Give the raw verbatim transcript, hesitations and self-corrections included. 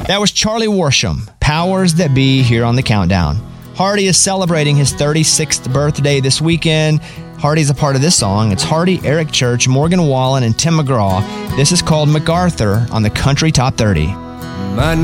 That was Charlie Worsham, Powers That Be, here on the Countdown. Hardy is celebrating his thirty-sixth birthday this weekend. Hardy's a part of this song. It's Hardy, Eric Church, Morgan Wallen, and Tim McGraw. This is called MacArthur on the Country Top thirty. My